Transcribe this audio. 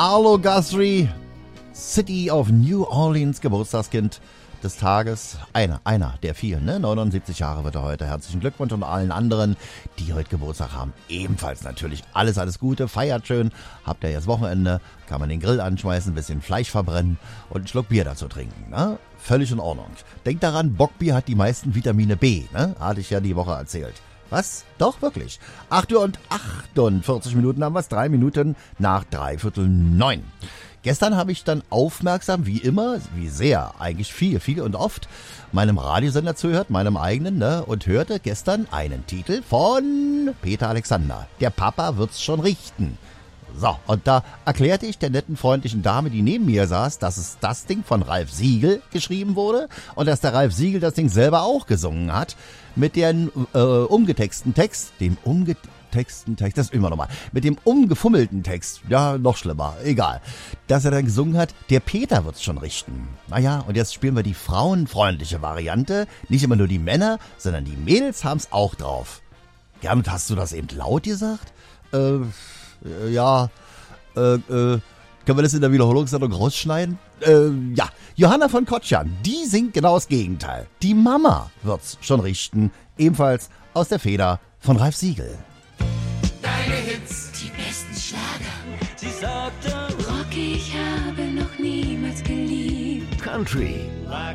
Arlo Guthrie, City of New Orleans, Geburtstagskind des Tages. Einer der vielen, ne? 79 Jahre wird er heute. Herzlichen Glückwunsch und allen anderen, die heute Geburtstag haben. Ebenfalls natürlich alles Gute. Feiert schön. Habt ihr jetzt Wochenende, kann man den Grill anschmeißen, ein bisschen Fleisch verbrennen und einen Schluck Bier dazu trinken, ne? Völlig in Ordnung. Denkt daran, Bockbier hat die meisten Vitamine B, ne? Hatte ich ja die Woche erzählt. Was? Doch, wirklich. 8 Uhr und 48 Minuten haben wir es. 3 Minuten nach 8:45. Gestern habe ich dann aufmerksam, wie immer, wie sehr, eigentlich viel und oft, meinem Radiosender zuhört, meinem eigenen, ne, und hörte gestern einen Titel von Peter Alexander. Der Papa wird's schon richten. So, und da erklärte ich der netten, freundlichen Dame, die neben mir saß, dass es das Ding von Ralf Siegel geschrieben wurde und dass der Ralf Siegel das Ding selber auch gesungen hat mit dem umgetexteten Text, das ist immer nochmal, mit dem umgefummelten Text, ja, noch schlimmer, egal, dass er dann gesungen hat, der Peter wird's schon richten. Naja, und jetzt spielen wir die frauenfreundliche Variante, nicht immer nur die Männer, sondern die Mädels haben's auch drauf. Gernot, hast du das eben laut gesagt? Ja, können wir das in der Wiederholungssendung rausschneiden? Ja, Johanna von Kotschan, die singt genau das Gegenteil. Die Mama wird's schon richten, ebenfalls aus der Feder von Ralf Siegel. Deine Hits, Die besten Schlager. sie sagte, Rock, ich habe noch niemals geliebt. Country.